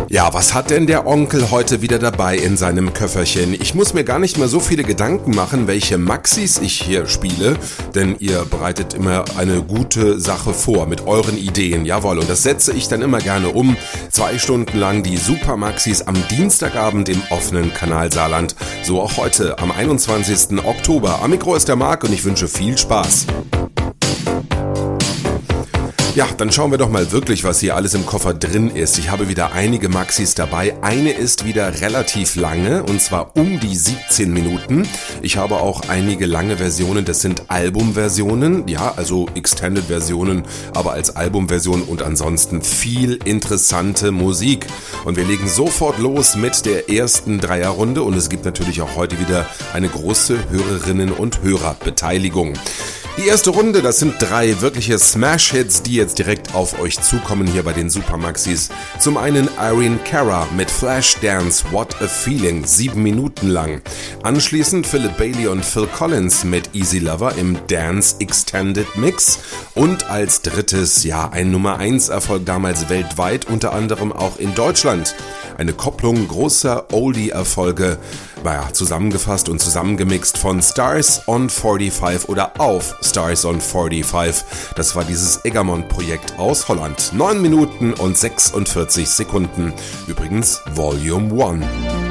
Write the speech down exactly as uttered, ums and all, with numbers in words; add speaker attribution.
Speaker 1: Ja, was hat denn der Onkel heute wieder dabei in seinem Köfferchen? Ich muss mir gar nicht mehr so viele Gedanken machen, welche Maxis ich hier spiele, denn ihr bereitet immer eine gute Sache vor mit euren Ideen, jawohl, und das setze ich dann immer gerne um. Zwei Stunden lang die Super Maxis am Dienstagabend im offenen Kanal Saarland, so auch heute am einundzwanzigsten Oktober. Am Mikro ist der Marc und ich wünsche viel Spaß. Ja, dann schauen wir doch mal wirklich, was hier alles im Koffer drin ist. Ich habe wieder einige Maxis dabei. Eine ist wieder relativ lange, und zwar um die siebzehn Minuten. Ich habe auch einige lange Versionen, das sind Albumversionen, ja, also Extended-Versionen, aber als Albumversion und ansonsten viel interessante Musik. Und wir legen sofort los mit der ersten Dreierrunde und es gibt natürlich auch heute wieder eine große Hörerinnen- und Hörerbeteiligung. Die erste Runde, das sind drei wirkliche Smash-Hits, die jetzt direkt auf euch zukommen hier bei den Super Maxis. Zum einen Irene Cara mit Flashdance, What a Feeling, sieben Minuten lang. Anschließend Philip Bailey und Phil Collins mit Easy Lover im Dance Extended Mix. Und als drittes, ja, ein Nummer eins Erfolg damals weltweit, unter anderem auch in Deutschland. Eine Kopplung großer Oldie-Erfolge, naja, zusammengefasst und zusammengemixt von Stars on fünfundvierzig oder auf Stars on fünfundvierzig. Das war dieses Egermont-Projekt aus Holland. neun Minuten und sechsundvierzig Sekunden. Übrigens Volume eins.